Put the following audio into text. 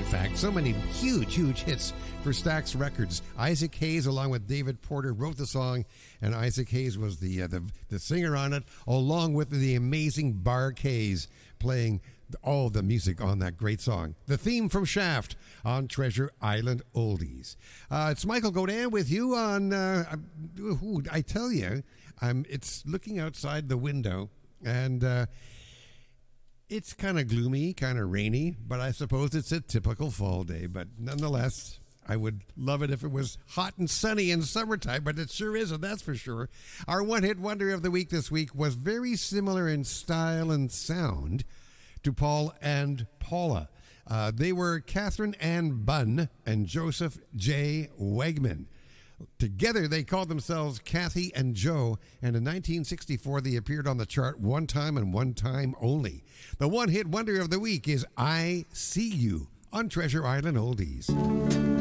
fact. So many huge hits for Stax Records. Isaac Hayes, along with David Porter, wrote the song, and Isaac Hayes was the singer on it, along with the amazing Bar Kays playing all the music on that great song. The theme from Shaft on Treasure Island Oldies. It's Michael Godin with you on, I tell you, it's looking outside the window, and it's kind of gloomy, kind of rainy, but I suppose it's a typical fall day. But nonetheless, I would love it if it was hot and sunny in summertime, but it sure isn't, that's for sure. Our one-hit wonder of the week this week was very similar in style and sound to Paul and Paula. They were Catherine Ann Bunn and Joseph J. Wegman. Together, they called themselves Kathy and Joe, and in 1964, they appeared on the chart one time and one time only. The one-hit wonder of the week is I See You on Treasure Island Oldies.